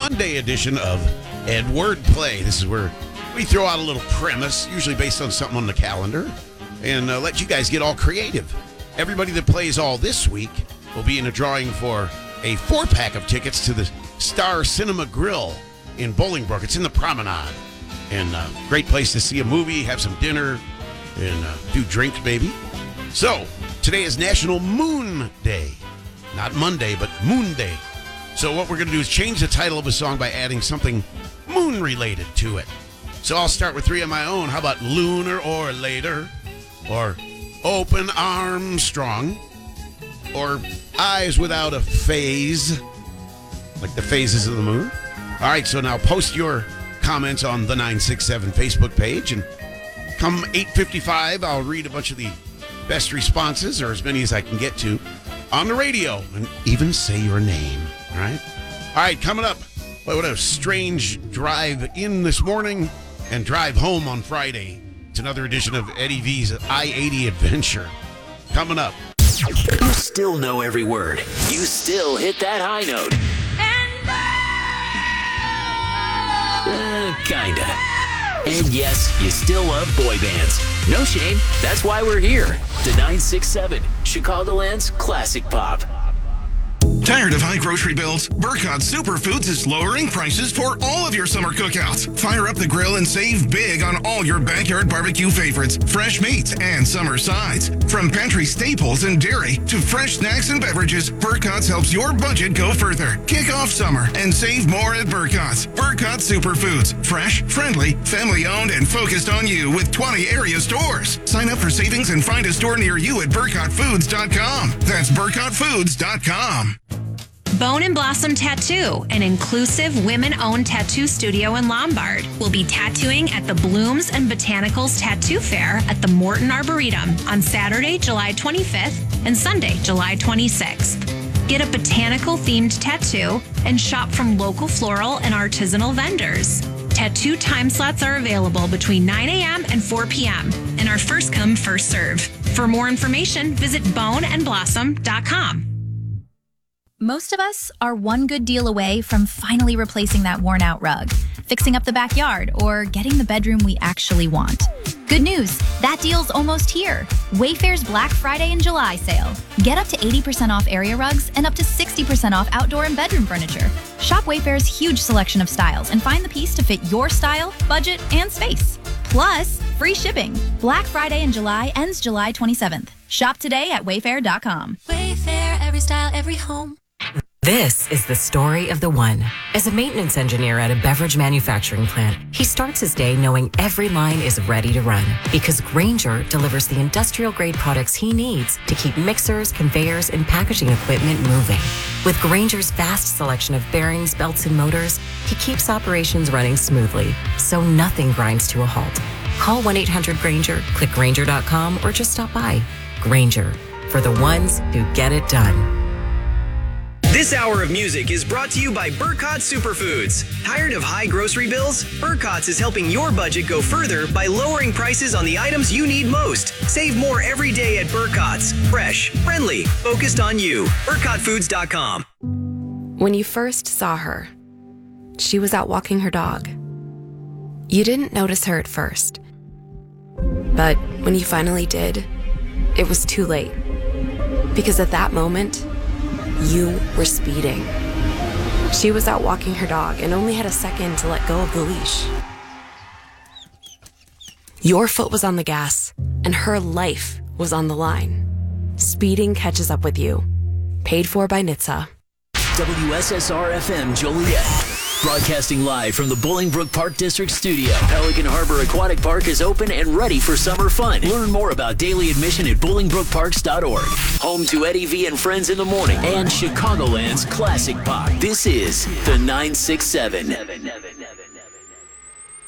Monday edition of Ed Wordplay. This is where we throw out a little premise, usually based on something on the calendar, and let you guys get all creative. Everybody that plays all this week will be in a drawing for a 4-pack of tickets to the Star Cinema Grill in Bolingbrook. It's in the Promenade. And great place to see a movie, have some dinner, and do drinks, maybe. So, today is National Moon Day. Not Monday, but Moon Day. So what we're going to do is change the title of a song by adding something moon-related to it. So I'll start with 3 of my own. How about Lunar or Later? Or Open Armstrong? Or Eyes Without a Phase? Like the phases of the moon? All right, so now post your comments on the 967 Facebook page. And come 8:55, I'll read a bunch of the best responses, or as many as I can get to, on the radio. And even say your name. All right, coming up. Boy, what a strange drive in this morning and drive home on Friday. It's another edition of Eddie V's I-80 Adventure. Coming up. You still know every word. You still hit that high note. Kinda. And yes, you still love boy bands. No shame. That's why we're here. The 967, Chicagoland's classic pop. Tired of high grocery bills? Burkott Superfoods is lowering prices for all of your summer cookouts. Fire up the grill and save big on all your backyard barbecue favorites, fresh meats, and summer sides. From pantry staples and dairy to fresh snacks and beverages, Burkott's helps your budget go further. Kick off summer and save more at Burkott's. Burkott Superfoods. Fresh, friendly, family-owned, and focused on you with 20 area stores. Sign up for savings and find a store near you at BurkottFoods.com. That's BurkottFoods.com. Bone and Blossom Tattoo, an inclusive women-owned tattoo studio in Lombard, will be tattooing at the Blooms and Botanicals Tattoo Fair at the Morton Arboretum on Saturday, July 25th and Sunday, July 26th. Get a botanical-themed tattoo and shop from local floral and artisanal vendors. Tattoo time slots are available between 9 a.m. and 4 p.m. and are first come, first serve. For more information, visit boneandblossom.com. Most of us are one good deal away from finally replacing that worn-out rug, fixing up the backyard, or getting the bedroom we actually want. Good news, that deal's almost here. Wayfair's Black Friday and July sale. Get up to 80% off area rugs and up to 60% off outdoor and bedroom furniture. Shop Wayfair's huge selection of styles and find the piece to fit your style, budget, and space. Plus, free shipping. Black Friday in July ends July 27th. Shop today at wayfair.com. Wayfair, every style, every home. This is the story of the one. As a maintenance engineer at a beverage manufacturing plant, he starts his day knowing every line is ready to run because Grainger delivers the industrial-grade products he needs to keep mixers, conveyors, and packaging equipment moving. With Grainger's vast selection of bearings, belts, and motors, he keeps operations running smoothly, so nothing grinds to a halt. Call 1-800-GRAINGER, click Grainger.com, or just stop by. Grainger, for the ones who get it done. This hour of music is brought to you by Burkott Superfoods. Tired of high grocery bills? Burkott's is helping your budget go further by lowering prices on the items you need most. Save more every day at Burkott's. Fresh, friendly, focused on you. BurkottFoods.com. When you first saw her, she was out walking her dog. You didn't notice her at first. But when you finally did, it was too late. Because at that moment, you were speeding. She was out walking her dog and only had a second to let go of the leash. Your foot was on the gas, and her life was on the line. Speeding catches up with you. Paid for by NHTSA. WSSR-FM Joliet. Broadcasting live from the Bolingbrook Park District Studio. Pelican Harbor Aquatic Park is open and ready for summer fun. Learn more about daily admission at BolingbrookParks.org. Home to Eddie V and Friends in the Morning and Chicagoland's classic pop. This is the 967.